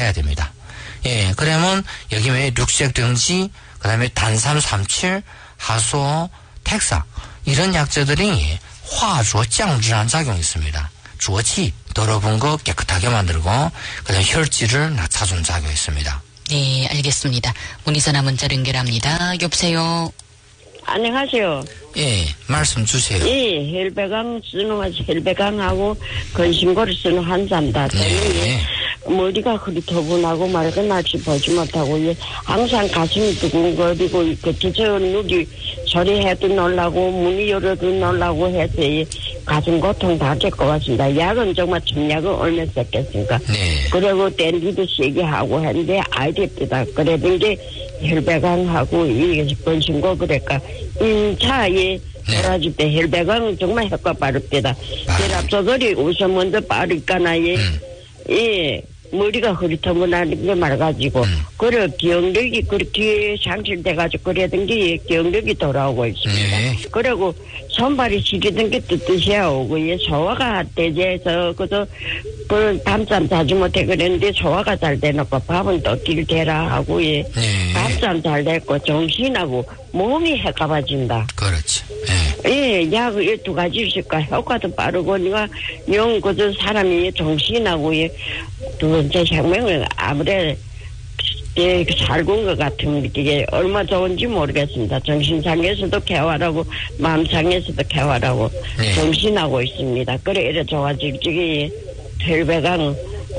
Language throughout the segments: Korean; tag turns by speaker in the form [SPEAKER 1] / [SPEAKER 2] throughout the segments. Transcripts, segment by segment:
[SPEAKER 1] 해야 됩니다. 예, 그러면 여기 왜 류색등지, 그 다음에 단삼37, 하수오, 택사 이런 약재들이 화조降질환 작용이 있습니다. 주어치 더러운 거 깨끗하게 만들고 그다음 혈질을 낮춰준 작용이 있습니다.
[SPEAKER 2] 네, 알겠습니다. 문의전화 문자로 연결합니다. 여보세요.
[SPEAKER 3] 안녕하세요.
[SPEAKER 1] 예, 말씀 주세요.
[SPEAKER 3] 예, 혈배강 쓰는 혈배강하고 근심고를 쓰는 환자입니다.
[SPEAKER 1] 네.
[SPEAKER 3] 머리가 흐릿허분하고 말과 낯이 보지 못하고 예, 항상 가슴이 두근거리고 저 누기 소리해도 놀라고 문이 열어도 놀라고 해서 예, 가슴 고통 다 될 것 같습니다. 약은 정말 청약은 얼마 썼겠습니까?
[SPEAKER 1] 네.
[SPEAKER 3] 그리고 댄디도 세게 하고 했는데 알겠다. 그래도 이제 혈배강하고 이 근심고 그럴까 1차에 돌아줄 때 혈배강은 정말 효과 빠릅니다. 혈압소들이 우선 먼저 빠르니까 예, 머리가 흐릿허분하는 게 말가지고 그래 기억력이 그렇게 상실돼가지고 그러던 게 기억력이 돌아오고 있습니다.
[SPEAKER 1] 네.
[SPEAKER 3] 그리고 손발이 시리던 게 뜻뜻이 오고 예, 소화가 되져서 그래서 밤잠 자지 못해 그랬는데 소화가 잘 돼놓고 밥은 또 길대라 하고 예,
[SPEAKER 1] 네.
[SPEAKER 3] 밤잠 잘 됐고 정신하고 몸이 해가봐진다.
[SPEAKER 1] 그렇지.
[SPEAKER 3] 예, 약 이 두 가지 있을까 효과도 빠르고 니가 영 그저 사람이 정신하고 예, 두 번째 생명을 아무래도 예, 살고 온 것 같은 게 얼마 좋은지 모르겠습니다. 정신상에서도 개화라고 마음상에서도 개화라고
[SPEAKER 1] 네.
[SPEAKER 3] 정신하고 있습니다. 그래 이래 좋아질 적에 혈배강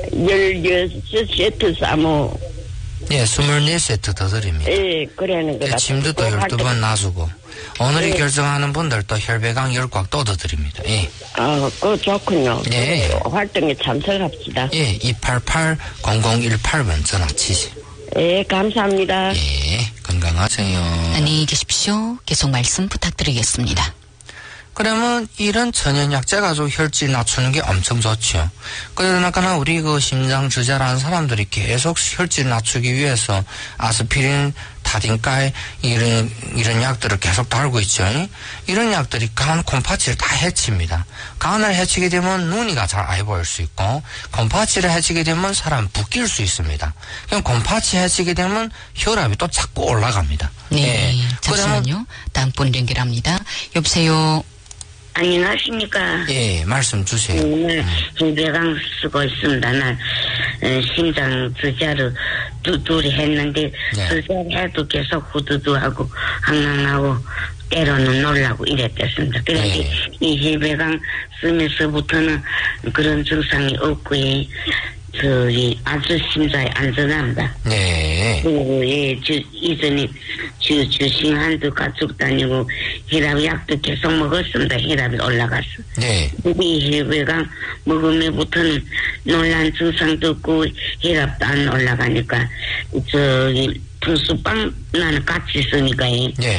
[SPEAKER 3] 16세트 싸모
[SPEAKER 1] 예, 24세트 더 드립니다.
[SPEAKER 3] 예, 그러는 것 같아요.
[SPEAKER 1] 침도 또 12번 놔주고 오늘이 결정하는 분들도 혈배강 10곽 또 더 드립니다. 예.
[SPEAKER 3] 그거 좋군요.
[SPEAKER 1] 네.
[SPEAKER 3] 활동에 참석합시다.
[SPEAKER 1] 예, 288-0018번 전화 치시.
[SPEAKER 3] 예, 감사합니다.
[SPEAKER 1] 예, 건강하세요.
[SPEAKER 2] 안녕히 계십시오. 계속 말씀 부탁드리겠습니다.
[SPEAKER 1] 그러면 이런 천연약재 가지고 혈질 낮추는 게 엄청 좋죠. 그러나 우리 그 심장 저자라는 사람들이 계속 혈질 낮추기 위해서 아스피린, 타딘가이 이런 약들을 계속 달고 있죠. 이런 약들이 간 콩팥을 다 해칩니다. 간을 해치게 되면 눈이가 잘 안 보일 수 있고 콩팥을 해치게 되면 사람 붓길 수 있습니다. 그럼 콩팥이 해치게 되면 혈압이 또 자꾸 올라갑니다.
[SPEAKER 2] 네,
[SPEAKER 1] 예.
[SPEAKER 2] 잠시만요. 다음 분 연결합니다. 여보세요.
[SPEAKER 3] 안녕하십니까.
[SPEAKER 1] 예, 말씀 주세요.
[SPEAKER 3] 오늘 혈배강 쓰고 있습니다. 난 심장 주자로 둘이 했는데
[SPEAKER 1] 네.
[SPEAKER 3] 주자를 해도 계속 후두두하고 항랑하고 때로는 놀라고 이랬겠습니다. 그런데
[SPEAKER 1] 네.
[SPEAKER 3] 이 혈배강 쓰면서부터는 그런 증상이 없고 아주 심장이 안전합니다.
[SPEAKER 1] 네.
[SPEAKER 3] 그리고 예, 이전에 주신한도 가지고 다니고 혈압약도 계속 먹었습니다. 혈압이 올라가서.
[SPEAKER 1] 네.
[SPEAKER 3] 이 혈배강 먹으면부터는 놀란 증상도 없고 혈압도 안 올라가니까 분수빵 나는 같이 쓰니까
[SPEAKER 1] 네.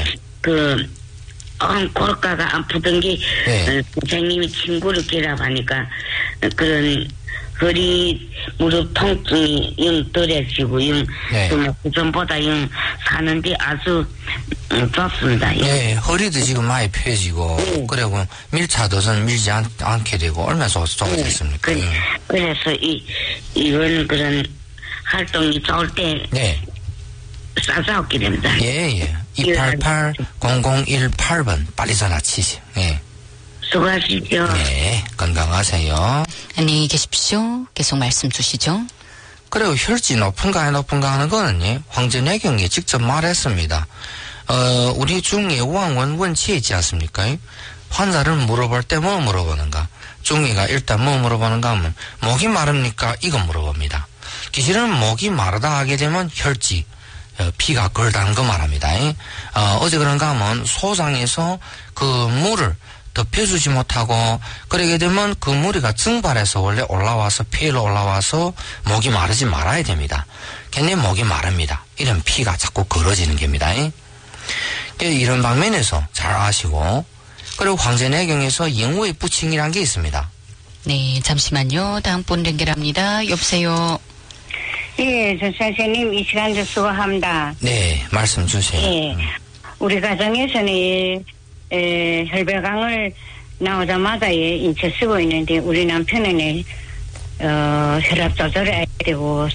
[SPEAKER 3] 골가가 아프던 게
[SPEAKER 1] 네.
[SPEAKER 3] 선생님이 친구를 결합하니까 그런 허리 무릎 통증이 영 덜해지고
[SPEAKER 1] 네.
[SPEAKER 3] 그전보다 영 사는데 아주 좋습니다.
[SPEAKER 1] 네, 허리도 지금 많이 펴지고 그리고 밀차도선 밀지 않게 되고 얼마나 좋아졌습니까?
[SPEAKER 3] 그래서 이런 그런 활동이 좋을 때
[SPEAKER 1] 네.
[SPEAKER 3] 싸싸웠게 됩니다.
[SPEAKER 1] 예. 288-0018번 빨리 전화 치세요. 예.
[SPEAKER 3] 수고하십시오.
[SPEAKER 1] 네, 건강하세요.
[SPEAKER 2] 안녕히 계십시오. 계속 말씀 주시죠.
[SPEAKER 1] 그리고 혈질 높은가 하는 거는 황제내경이 직접 말했습니다. 우리 중에 왕원 원치 있지 않습니까? 환자를 물어볼 때 뭐 물어보는가? 중이가 일단 뭐 물어보는가 하면 목이 마릅니까? 이거 물어봅니다. 기실은 목이 마르다 하게 되면 혈질 피가 걸다는 거 말합니다. 어제 그런가 하면 소장에서 그 물을 덮여주지 못하고 그러게 되면 그 무리가 증발해서 원래 올라와서 피로 올라와서 목이 마르지 말아야 됩니다. 걔네 목이 마릅니다. 이런 피가 자꾸 걸어지는 겁니다. 이런 방면에서 잘 아시고 그리고 황제내경에서 영우의 부칭이라는 게 있습니다.
[SPEAKER 2] 네, 잠시만요. 다음 분 연결합니다. 여보세요.
[SPEAKER 4] 예, 저 선생님 이 시간도 수고합니다.
[SPEAKER 1] 네, 말씀 주세요.
[SPEAKER 4] 예, 우리 가정에서는 혈배강을 나오자마자 인체 쓰고 있는데 우리 남편은 혈압 조절을 해야 되고